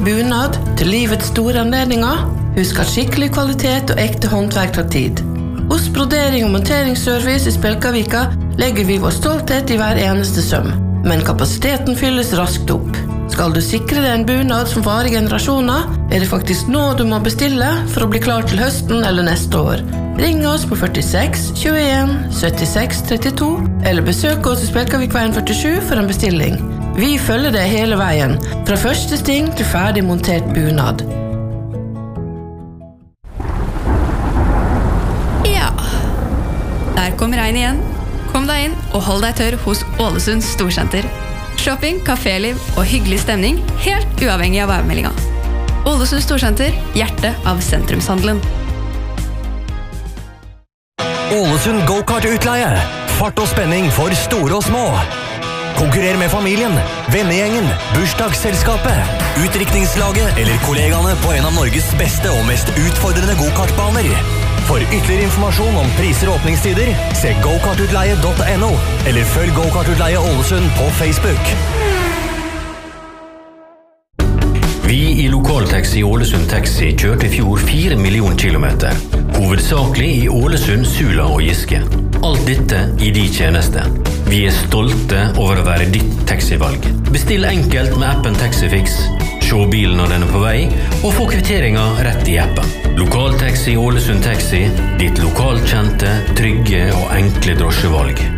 bunad til livets store anledninger. Husk at skikkelig kvalitet og ekte håndverk tar tid. Hos brodering og monteringsservice i Spjelkavika legger vi vår stolthet i hver eneste søm. Men kapasiteten fylles raskt opp. Skal du sikre deg en bunad som varer generasjoner, det faktisk nå du må bestille for å bli klar til høsten eller neste år. Ring oss på 46 21 76 32 eller besøk oss i Spjelkavikveien 47 for en bestilling. Vi følger deg hele veien, fra første sting til ferdig montert bunad. Ja, der kommer regn igjen. Kom deg inn og hold deg tørr hos Ålesund Storsenter. Shopping, kaféliv og hyggelig stemning, helt uavhengig av værmeldingen. Ålesund Storsenter, hjertet av sentrumshandelen. Ålesund Go-Kart-utleie. Fart og spenning for store og små. Konkurrer med familien, vennegjengen, bursdagsselskapet, utdrikningslaget eller kollegaene på en av Norges beste og mest utfordrende go-kartbaner. For ytterligere informasjon om priser og åpningstider, se gokartutleie.no eller følg Go-Kart-utleie Ålesund på Facebook. Vi i Lokaltaxi Ålesund Taxi kjørte i fjor 4 millioner kilometer. Hovedsakelig i Ålesund, Sula og Giske. Alt dette i de tjeneste. Vi stolte over å være ditt taxivalg. Bestill enkelt med appen Taxifix. Se bilen når den på vei, og få kvitteringen rett i appen. Lokaltaxi Ålesund Taxi, ditt lokalkjente, trygge og enkle drosjevalg.